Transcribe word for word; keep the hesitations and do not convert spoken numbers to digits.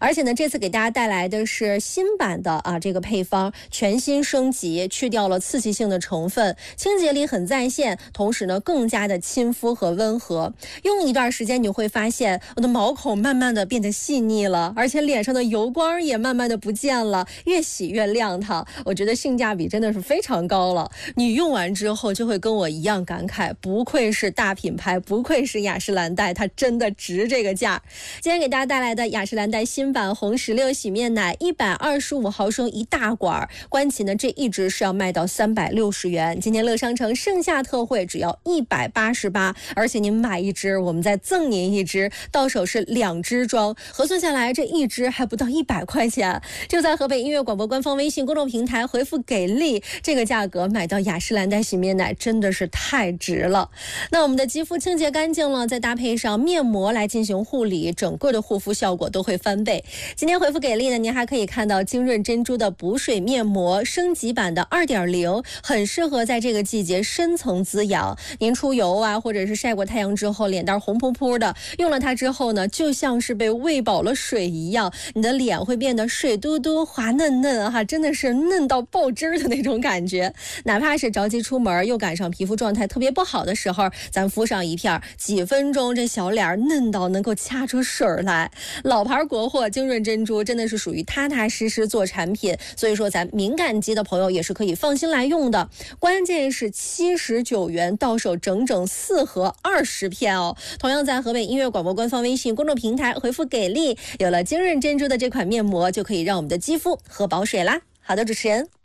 而且呢，这次给大家带来的是新版的啊这个配方，全新升级，去掉了刺激性的成分，清洁力很在线，同时呢更加的亲肤和温和。用一段时间你会发现我的毛孔慢慢的变得细腻了，而且脸上的油光也慢慢的不见了，越洗越亮堂。我觉得性价比真的是非常高了。你用完之后就会跟我一样感慨，不愧是大品牌，不愧是雅诗兰黛，它真的值这个价。今天给大家带来的雅诗兰黛新版红石榴洗面奶，一百二十五毫升一大管，关琦呢这一支是要卖到三百六十元。今天乐商城盛夏特惠只要一百八十八，而且您买一支，我们再赠您一支，到手是两支装，核算下来这一支还不到一百块钱。就在河北音乐广播官方微信公众平台回复给力，这个价格买到雅诗兰黛洗面奶真的是太值了。那我们的肌肤清洁干净了，再搭配上面膜来进行护理，整个的护肤效果都会翻倍。今天回复给力呢，您还可以看到精润珍珠的补水面膜升级版的 二点零， 很适合在这个季节深层滋养。您出油啊，或者是晒过太阳之后脸蛋红扑扑的，用了它之后呢，就像是被喂饱了水一样，你的脸会变得水嘟嘟滑嫩嫩哈，真的是嫩到爆汁的那种感觉。哪怕是着急出门又赶上皮肤状态特别不好的时候，咱敷上一片，几分钟这小脸嫩到能够掐出水来。老牌国货精润珍珠真的是属于踏踏实实做产品，所以说咱敏感肌的朋友也是可以放心来用的。关键是七十九元到手整整四盒二十片哦。同样在河北音乐广播官方微信公众平台回复给力，有了精润珍珠的这款面膜，就可以让我们的肌肤喝饱水啦。好的，主持人。